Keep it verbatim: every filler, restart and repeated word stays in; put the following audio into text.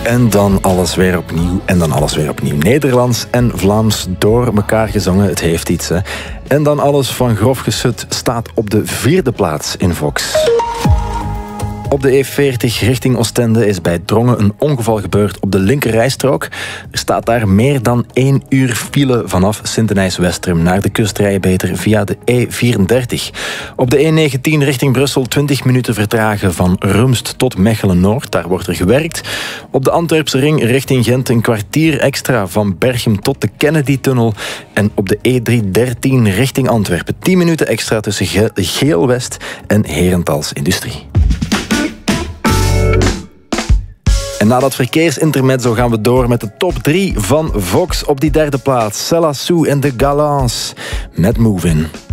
En dan alles weer opnieuw. En dan alles weer opnieuw. Nederlands en Vlaams door elkaar gezongen. Het heeft iets, hè. En dan alles van Grof Geschut staat op de vierde plaats in Vox. Op de E veertig richting Oostende is bij Drongen een ongeval gebeurd op de linkerrijstrook. Er staat daar meer dan één uur file vanaf Sint-Denijs-Westrum naar de kust rijden beter via de E vierendertig. Op de E negentien richting Brussel twintig minuten vertragen van Rumst tot Mechelen-Noord. Daar wordt er gewerkt. Op de Antwerpse ring richting Gent een kwartier extra van Berchem tot de Kennedy-tunnel. En op de E driehonderddertien richting Antwerpen tien minuten extra tussen Ge- Geel-West en Herentals Industrie. En na dat verkeersintermezzo gaan we door met de top drie van Vox. Op die derde plaats Céla Sou en de Galants met Move In.